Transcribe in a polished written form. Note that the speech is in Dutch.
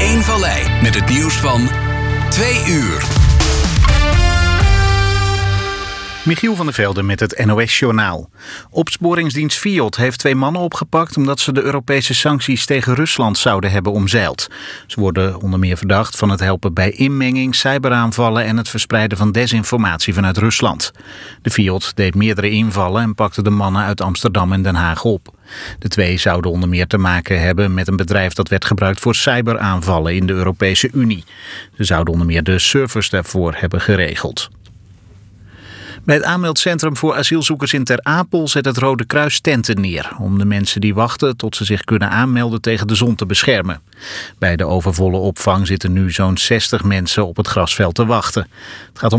1 Vallei met het nieuws van 2 uur. Michiel van der Velde met het NOS-journaal. Opsporingsdienst FIOD heeft 2 mannen opgepakt omdat ze de Europese sancties tegen Rusland zouden hebben omzeild. Ze worden onder meer verdacht van het helpen bij inmenging, cyberaanvallen en het verspreiden van desinformatie vanuit Rusland. De FIOD deed meerdere invallen en pakte de mannen uit Amsterdam en Den Haag op. De 2 zouden onder meer te maken hebben met een bedrijf dat werd gebruikt voor cyberaanvallen in de Europese Unie. Ze zouden onder meer de servers daarvoor hebben geregeld. Bij het aanmeldcentrum voor asielzoekers in Ter Apel zet het Rode Kruis tenten neer om de mensen die wachten tot ze zich kunnen aanmelden tegen de zon te beschermen. Bij de overvolle opvang zitten nu zo'n 60 mensen op het grasveld te wachten. Het gaat om